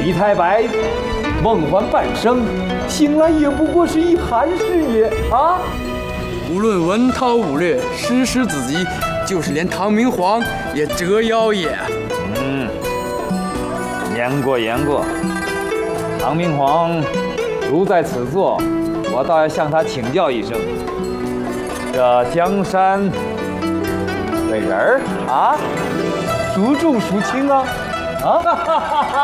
李太白梦幻半生，醒来也不过是一寒士也啊！ 无论文韬武略，诗诗子集，就是连唐明皇也折腰也。 言过言过。唐明皇如在此座，我倒要向他请教一声：这江山这人儿啊，孰重孰轻啊？啊！